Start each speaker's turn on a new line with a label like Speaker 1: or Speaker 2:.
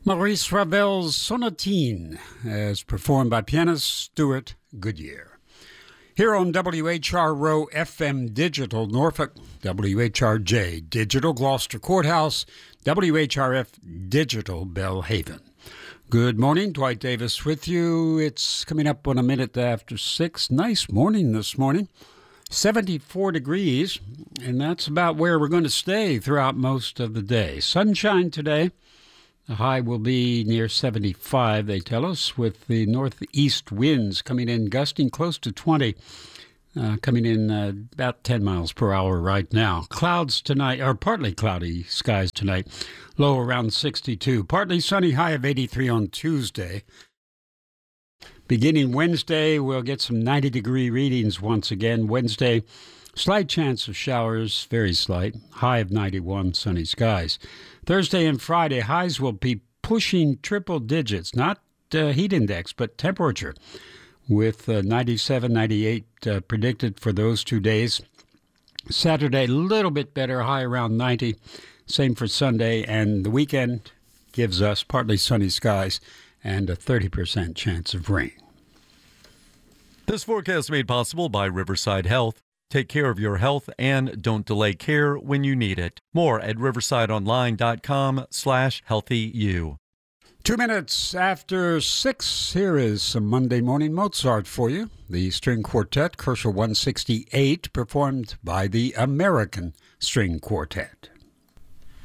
Speaker 1: Maurice Ravel's Sonatine, as performed by pianist Stuart Goodyear. Here on WHRO FM Digital Norfolk, WHRJ Digital Gloucester Courthouse, WHRF Digital Belhaven. Good morning, Dwight Davis with you. It's coming up on a minute after 6. Nice morning this morning. 74 degrees, and that's about where we're going to stay throughout most of the day. Sunshine today. The high will be near 75, they tell us, with the northeast winds coming in, gusting close to 20, coming in about 10 miles per hour right now. Clouds tonight, or partly cloudy skies tonight, low around 62. Partly sunny, high of 83 on Tuesday. Beginning Wednesday, we'll get some 90-degree readings once again. Wednesday, slight chance of showers, very slight, high of 91, sunny skies. Thursday and Friday, highs will be pushing triple digits, not heat index, but temperature, with 97, 98 predicted for those 2 days. Saturday, a little bit better, high around 90. Same for Sunday, and the weekend gives us partly sunny skies and a 30% chance of rain.
Speaker 2: This forecast made possible by Riverside Health. Take care of your health and don't delay care when you need it. More at riversideonline.com/healthyu.
Speaker 1: 2 minutes after 6, here is some Monday morning Mozart for you. The string quartet, Koszul 168, performed by the American String Quartet.